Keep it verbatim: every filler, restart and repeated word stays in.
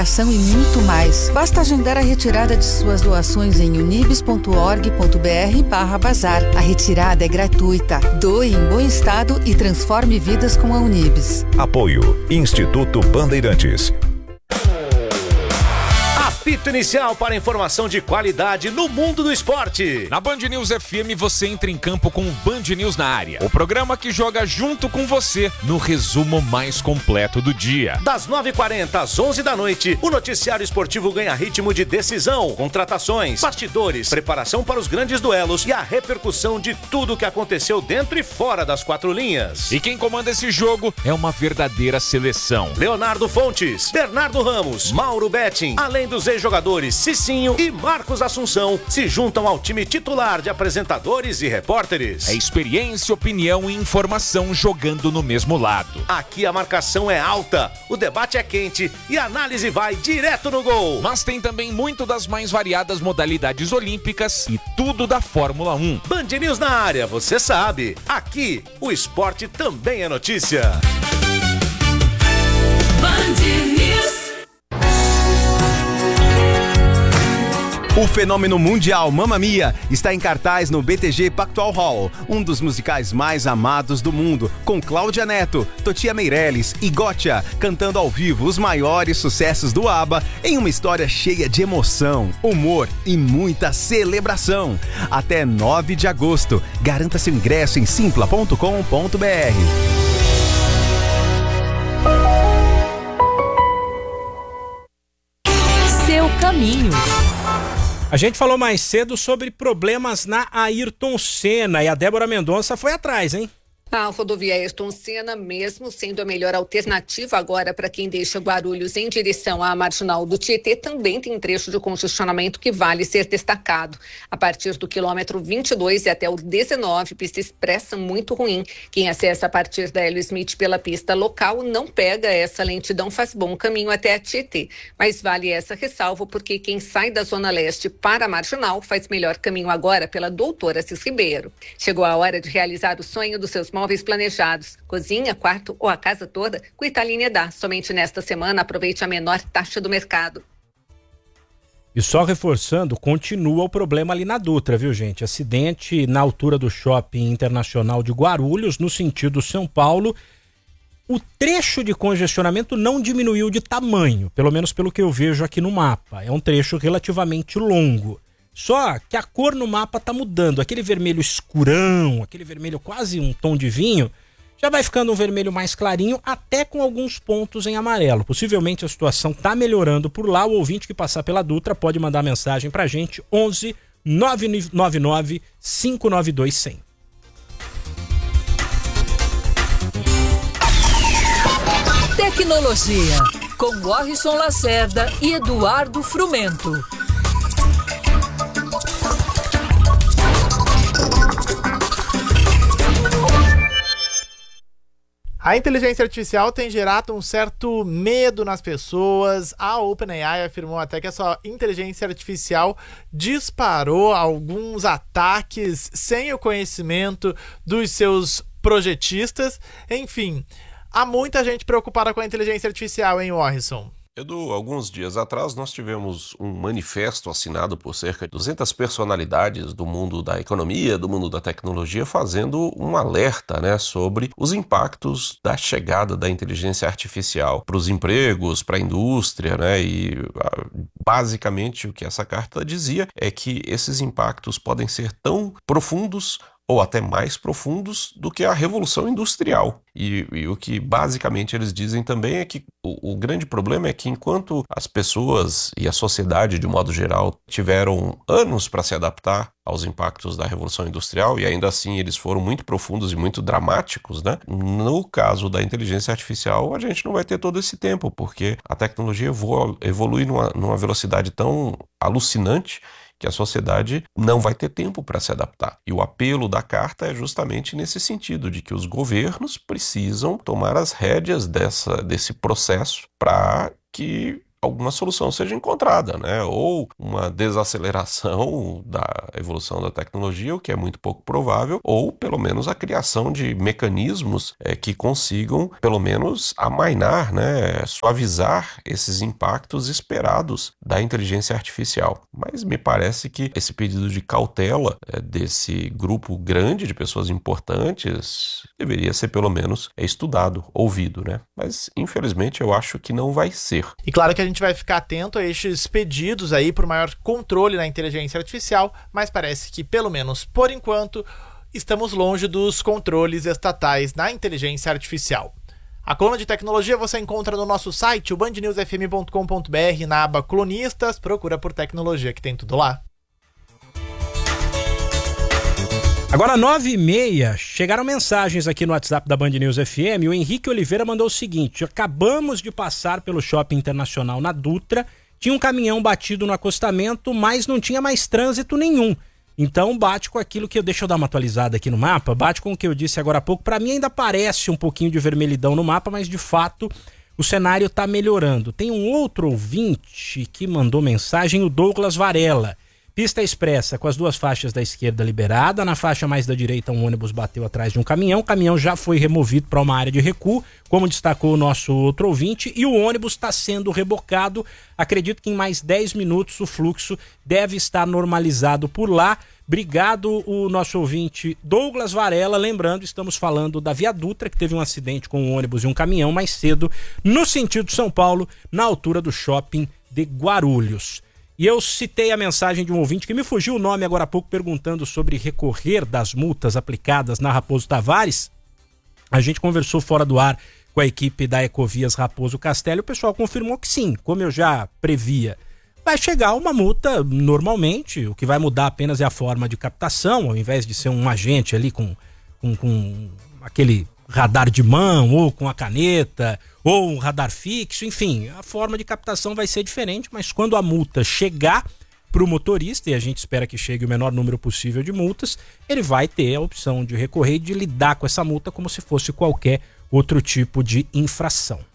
e muito mais. Basta agendar a retirada de suas doações em unibis.org.br barra bazar. A retirada é gratuita. Doe em bom estado e transforme vidas com a Unibis. Apoio Instituto Bandeirantes. Apito inicial para informação de qualidade no mundo do esporte. Na Band News F M você entra em campo com o Band News na área. O programa que joga junto com você no resumo mais completo do dia. Das nove e quarenta às onze da noite, o noticiário esportivo ganha ritmo de decisão, contratações, bastidores, preparação para os grandes duelos e a repercussão de tudo o que aconteceu dentro e fora das quatro linhas. E quem comanda esse jogo é uma verdadeira seleção. Leonardo Fontes, Bernardo Ramos, Mauro Betting, além dos jogadores Cicinho e Marcos Assunção se juntam ao time titular de apresentadores e repórteres. É experiência, opinião e informação jogando no mesmo lado. Aqui a marcação é alta, o debate é quente e a análise vai direto no gol. Mas tem também muito das mais variadas modalidades olímpicas e tudo da Fórmula um. Band News na área, você sabe. Aqui o esporte também é notícia. Band News. O fenômeno mundial Mamma Mia está em cartaz no B T G Pactual Hall, um dos musicais mais amados do mundo, com Cláudia Neto, Totia Meirelles e Gotcha cantando ao vivo os maiores sucessos do ABBA em uma história cheia de emoção, humor e muita celebração. Até nove de agosto. Garanta seu ingresso em simpla ponto com ponto b r. Seu caminho. A gente falou mais cedo sobre problemas na Ayrton Senna e a Débora Mendonça foi atrás, hein? A rodovia Ayrton Senna, mesmo sendo a melhor alternativa agora para quem deixa Guarulhos em direção à marginal do Tietê, também tem trecho de congestionamento que vale ser destacado. A partir do quilômetro vinte e dois e até o dezenove, pista expressa muito ruim. Quem acessa a partir da Hélio Smith pela pista local não pega essa lentidão, faz bom caminho até a Tietê. Mas vale essa ressalva porque quem sai da Zona Leste para a marginal faz melhor caminho agora pela Doutora Assis Ribeiro. Chegou a hora de realizar o sonho dos seus móveis planejados, cozinha, quarto ou a casa toda, com Italínia dá. Somente nesta semana aproveite a menor taxa do mercado. E só reforçando, continua o problema ali na Dutra, viu, gente? Acidente na altura do Shopping Internacional de Guarulhos, no sentido São Paulo. O trecho de congestionamento não diminuiu de tamanho, pelo menos pelo que eu vejo aqui no mapa. É um trecho relativamente longo. Só que a cor no mapa tá mudando, aquele vermelho escurão, aquele vermelho quase um tom de vinho, já vai ficando um vermelho mais clarinho, até com alguns pontos em amarelo. Possivelmente a situação tá melhorando por lá. O ouvinte que passar pela Dutra pode mandar mensagem pra gente, onze nove nove nove cinco nove dois zero zero. Tecnologia, com Warrison Lacerda e Eduardo Frumento. A inteligência artificial tem gerado um certo medo nas pessoas. A OpenAI afirmou até que a sua inteligência artificial disparou alguns ataques sem o conhecimento dos seus projetistas. Enfim, há muita gente preocupada com a inteligência artificial, hein, Warrison? Edu, alguns dias atrás nós tivemos um manifesto assinado por cerca de duzentas personalidades do mundo da economia, do mundo da tecnologia, fazendo um alerta, né, sobre os impactos da chegada da inteligência artificial para os empregos, para a indústria, né, e basicamente o que essa carta dizia é que esses impactos podem ser tão profundos ou até mais profundos do que a Revolução Industrial. E, e o que basicamente eles dizem também é que o, o grande problema é que enquanto as pessoas e a sociedade de modo geral tiveram anos para se adaptar aos impactos da Revolução Industrial, e ainda assim eles foram muito profundos e muito dramáticos, né? No caso da inteligência artificial, a gente não vai ter todo esse tempo, porque a tecnologia evolu- evolui numa, numa velocidade tão alucinante que a sociedade não vai ter tempo para se adaptar. E o apelo da carta é justamente nesse sentido, de que os governos precisam tomar as rédeas dessa, desse processo para que alguma solução seja encontrada, né? Ou uma desaceleração da evolução da tecnologia, o que é muito pouco provável, ou pelo menos a criação de mecanismos é, que consigam, pelo menos, amainar, né? Suavizar esses impactos esperados da inteligência artificial. Mas me parece que esse pedido de cautela é, desse grupo grande de pessoas importantes deveria ser pelo menos é, estudado, ouvido, né? Mas infelizmente eu acho que não vai ser. E claro que a gente vai ficar atento a estes pedidos aí por maior controle na inteligência artificial, mas parece que, pelo menos por enquanto, estamos longe dos controles estatais na inteligência artificial. A coluna de tecnologia você encontra no nosso site, o band news f m ponto com ponto b r, na aba Colunistas, procura por tecnologia que tem tudo lá. Agora, nove e meia, chegaram mensagens aqui no WhatsApp da Band News F M. O Henrique Oliveira mandou o seguinte: acabamos de passar pelo Shopping Internacional na Dutra, tinha um caminhão batido no acostamento, mas não tinha mais trânsito nenhum. Então bate com aquilo que eu... Deixa eu dar uma atualizada aqui no mapa. Bate com o que eu disse agora há pouco. Para mim ainda parece um pouquinho de vermelhidão no mapa, mas de fato o cenário está melhorando. Tem um outro ouvinte que mandou mensagem, o Douglas Varela. Pista expressa com as duas faixas da esquerda liberada. Na faixa mais da direita, um ônibus bateu atrás de um caminhão. O caminhão já foi removido para uma área de recuo, como destacou o nosso outro ouvinte. E o ônibus está sendo rebocado. Acredito que em mais dez minutos o fluxo deve estar normalizado por lá. Obrigado, o nosso ouvinte Douglas Varela. Lembrando, estamos falando da Via Dutra, que teve um acidente com um ônibus e um caminhão mais cedo, no sentido São Paulo, na altura do shopping de Guarulhos. E eu citei a mensagem de um ouvinte que me fugiu o nome agora há pouco, perguntando sobre recorrer das multas aplicadas na Raposo Tavares. A gente conversou fora do ar com a equipe da Ecovias Raposo Castelli e o pessoal confirmou que sim, como eu já previa. Vai chegar uma multa normalmente, o que vai mudar apenas é a forma de captação, ao invés de ser um agente ali com, com, com aquele radar de mão, ou com a caneta, ou um radar fixo, enfim, a forma de captação vai ser diferente, mas quando a multa chegar para o motorista, e a gente espera que chegue o menor número possível de multas, ele vai ter a opção de recorrer e de lidar com essa multa como se fosse qualquer outro tipo de infração.